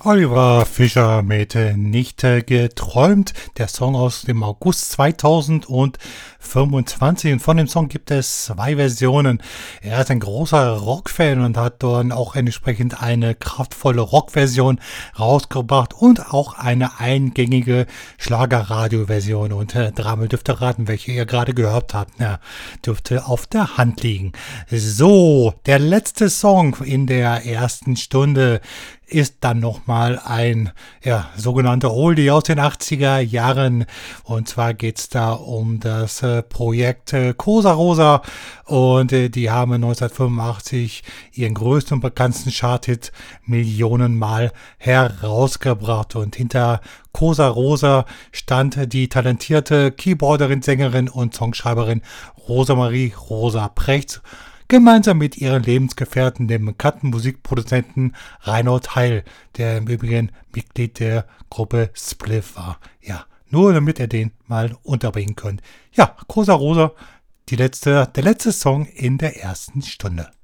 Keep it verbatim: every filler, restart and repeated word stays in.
Oliver Fischer mit äh, Nicht äh, geträumt, der Song aus dem August zweitausendfünfundzwanzig, und von dem Song gibt es zwei Versionen. Er ist ein großer Rockfan und hat dann auch entsprechend eine kraftvolle Rockversion rausgebracht und auch eine eingängige Schlagerradio-Version, und äh, dreimal dürft ihr raten, welche ihr gerade gehört habt. Na, dürfte auf der Hand liegen. So, der letzte Song in der ersten Stunde ist dann nochmal ein ja, sogenannter Oldie aus den achtziger Jahren. Und zwar geht's da um das äh, Projekt äh, Cosa Rosa. Und äh, die haben neunzehnhundertfünfundachtzig ihren größten und bekanntesten Charthit millionenmal herausgebracht. Und hinter Cosa Rosa stand die talentierte Keyboarderin, Sängerin und Songschreiberin Rosemarie Rosa Prechtz, gemeinsam mit ihren Lebensgefährten, dem bekannten Musikproduzenten Reinhold Heil, der im Übrigen Mitglied der Gruppe Spliff war. Ja, nur damit ihr den mal unterbringen könnt. Ja, Cosa Rosa, die letzte, der letzte Song in der ersten Stunde.